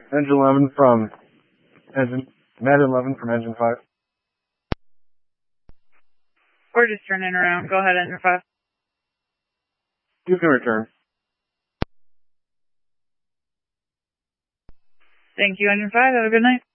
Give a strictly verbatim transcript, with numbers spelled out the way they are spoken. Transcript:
Engine eleven from engine, Med eleven from engine five. We're just turning around. Go ahead, engine five. You can return. Thank you, engine five. Have a good night.